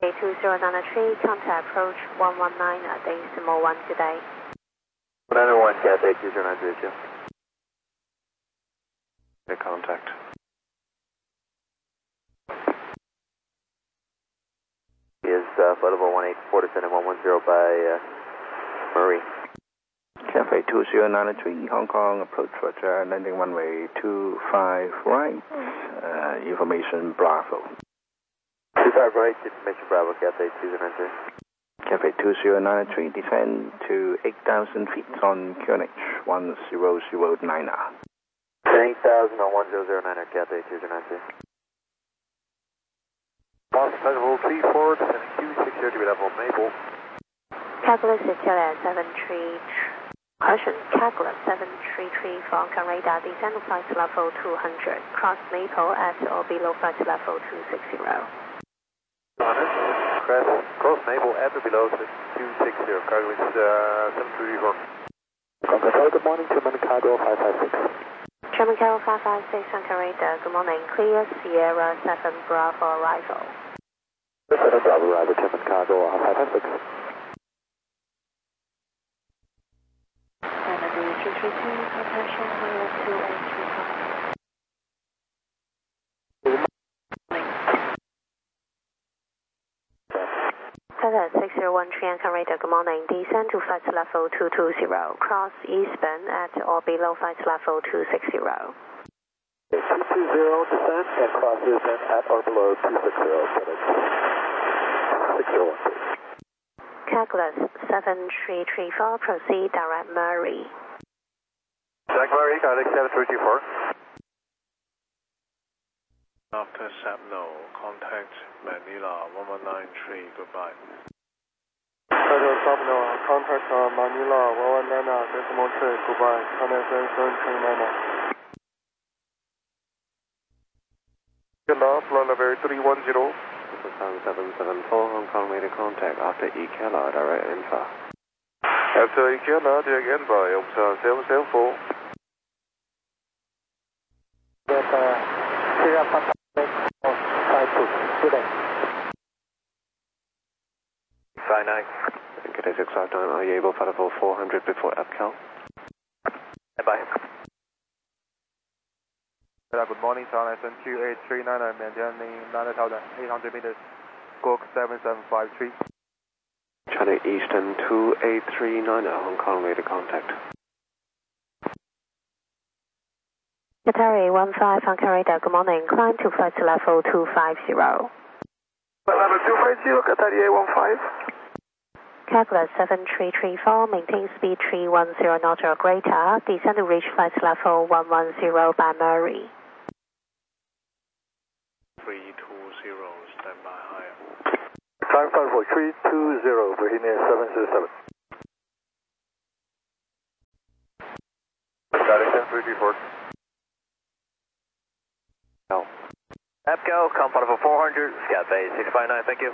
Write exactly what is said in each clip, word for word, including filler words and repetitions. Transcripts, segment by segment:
two zero nine three, contact approach one one nine, decimal one today. nine one, Cathay two zero nine three two. The contact. Is uh, flight level one eight four descending one one zero by uh, Murray. Cathay two zero nine three, Hong Kong, approach Roger, landing runway two five right, uh, information Bravo. two five right, information Bravo, Cathay two zero nine three. Cathay two zero nine three, descend to eight thousand feet on Q N H one zero zero nine R. eight thousand on one zero zero nine R, Cathay two zero nine three. Boston level three four, descending Q six zero to be level Maple. Calculus Italia seven three, caution, Calculus seven three three for Hong radar, descend to flight level two hundred, cross Maple at or below flight level two six zero. Crest, cross Maple at or below two six zero, Calculus uh, seven three four. Good morning, German Cargo five five six. German Cargo five five six, Hong radar, good morning, clear Sierra seven Bravo arrival. seven Bravo arrival, German Cargo five five six. three three two, contaction pilot two eight three five. Delta six zero one three, Anchor radar, good morning. Descend to flight level two two zero. Cross eastbound at or below flight level two six zero. two two zero, descend and cross eastbound at or below two six zero. six zero one three. Calculus seven three three four, proceed direct Murray. Direct Murray, Calculus seven three two four. After Sapno, contact Manila one one nine three, goodbye. After Sapno, contact Manila one one nine decimal three, goodbye. Contact seven three nine. Kela, flight level three one zero. seven seven four, Hong Kong made a contact after E Kela, direct info. After E Kela, direct info, Yongsan seven seven four. five nine. Good day, six five nine. Are you able to level four hundred before F Cal? Bye. Good morning, China S N Q eight three nine nine, maintaining nine thousand eight hundred meters. Squawk seven seven five three. China Eastern two eight three nine, Hong Kong made a contact. Qatari one five, Anchor radar, good morning. Climb to flight level two five zero. Flight level two five zero, Qatari one five. Calculus seven three three four, maintain speed three one zero knot or greater, descend to reach flight level one one zero by Murray. three two zero, stand by higher. Time five four three two zero, Virginia seven zero seven. Static seven three three four. No. APCO, come level four hundred, Scout Bay six five nine, thank you.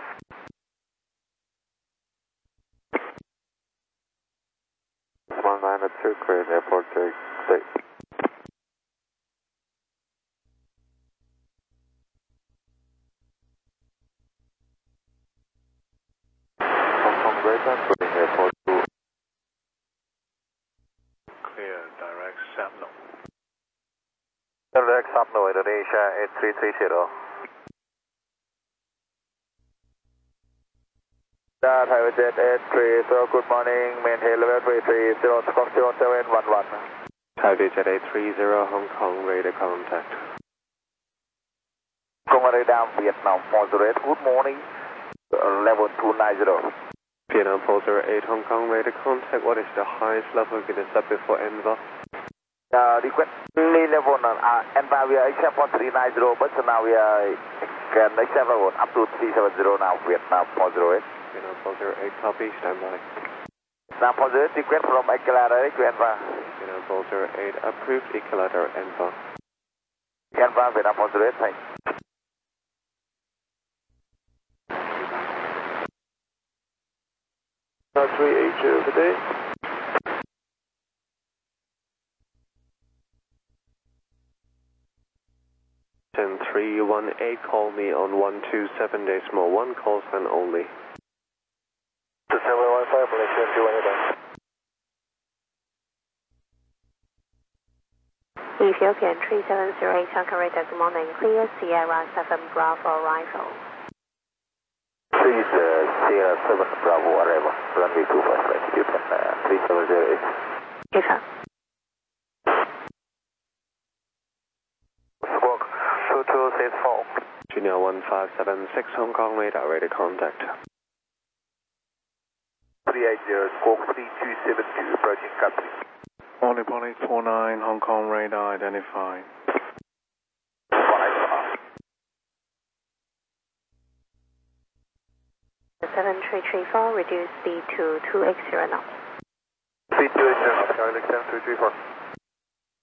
one nine two, clear airport to state. Hong Kong radar, clear airport to. Clear, direct Sapno. Direct Sapno, Indonesia eight three three zero. Thai Jet eight three zero, good morning, maintain level three three zero, squawk zero seven one one. Thai Jet eight three zero, Hong Kong radar contact. Hong Kong radar, Vietnam four zero eight, good morning, uh, level two nine zero. Vietnam four zero eight, Hong Kong radar contact, what is the highest level you can set before E N V A? Uh, request level on uh, E N V A, we are accept one three nine zero, but now we are can accept level up to three seven zero now, Vietnam four zero eight. Vietnam four zero eight, copy, stand by. Now four zero eight, request from Equalator to E N V A. Vietnam four zero eight, approved, Equalator, E N V A. E N V A, Vietnam four zero eight, thanks. three eight zero today. ten three one eight, call me on one two seven decimal one, call sign only. seven one five, Malaysia two one eight. Ethiopian three seven zero eight, Hong Kong radar, good morning, clear, Sierra seven Bravo arrival. Please, uh, Sierra seven Bravo arrival, runway two five right, Ethiopian uh, three seven zero eight. Confirm. Squawk two two six four. Junior one five seven six, Hong Kong radar, ready contact. three eight zero, squawk three two seven two, approaching country. Only point eight four nine, Hong Kong radar identified. seven three three four, reduce speed to two eight zero knots. Speed two eight zero knots, Charlie seven three three four.